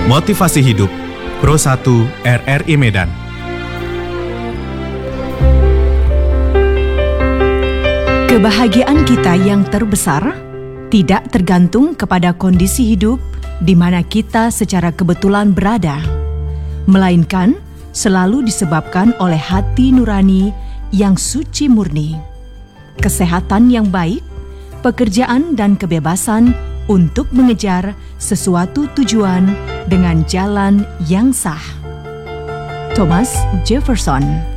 Motivasi Hidup Pro 1 RRI Medan. Kebahagiaan kita yang terbesar tidak tergantung kepada kondisi hidup di mana kita secara kebetulan berada, melainkan selalu disebabkan oleh hati nurani yang suci murni, kesehatan yang baik, pekerjaan dan kebebasan untuk mengejar sesuatu tujuan dengan jalan yang sah. Thomas Jefferson.